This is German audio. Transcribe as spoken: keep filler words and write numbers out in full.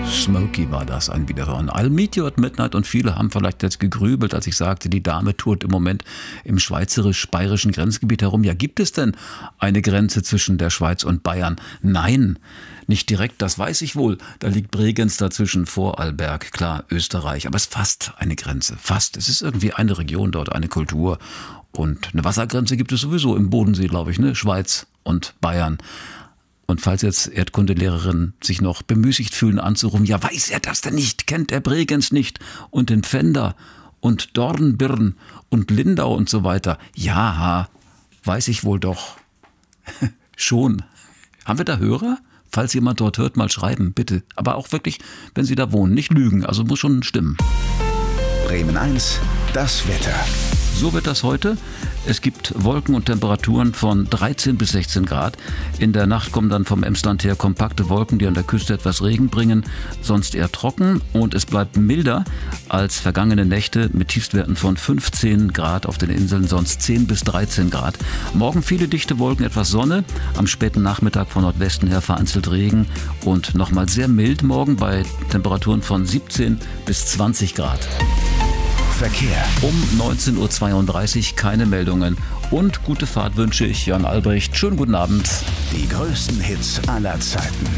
Smokey war das, ein Wiederhören. I'll Meet You at Midnight, und viele haben vielleicht jetzt gegrübelt, als ich sagte, die Dame tourt im Moment im schweizerisch-bayerischen Grenzgebiet herum. Ja, gibt es denn eine Grenze zwischen der Schweiz und Bayern? Nein, nicht direkt, das weiß ich wohl. Da liegt Bregenz dazwischen, Vorarlberg, klar, Österreich. Aber es ist fast eine Grenze, fast. Es ist irgendwie eine Region dort, eine Kultur. Und eine Wassergrenze gibt es sowieso im Bodensee, glaube ich, ne? Schweiz und Bayern. Und falls jetzt Erdkundelehrerinnen sich noch bemüßigt fühlen anzurufen, ja, weiß er das denn nicht? Kennt er Bregenz nicht? Und den Pfänder und Dornbirn und Lindau und so weiter? Ja, weiß ich wohl doch. Schon. Haben wir da Hörer? Falls jemand dort hört, mal schreiben, bitte. Aber auch wirklich, wenn Sie da wohnen, nicht lügen. Also muss schon stimmen. Bremen eins, das Wetter. So wird das heute. Es gibt Wolken und Temperaturen von dreizehn bis sechzehn Grad. In der Nacht kommen dann vom Emsland her kompakte Wolken, die an der Küste etwas Regen bringen. Sonst eher trocken, und es bleibt milder als vergangene Nächte mit Tiefstwerten von fünfzehn Grad auf den Inseln, sonst zehn bis dreizehn Grad. Morgen viele dichte Wolken, etwas Sonne. Am späten Nachmittag von Nordwesten her vereinzelt Regen und nochmal sehr mild morgen bei Temperaturen von siebzehn bis zwanzig Grad. Verkehr. Um neunzehn Uhr zweiunddreißig keine Meldungen. Und gute Fahrt wünsche ich, Jan Albrecht. Schönen guten Abend. Die größten Hits aller Zeiten.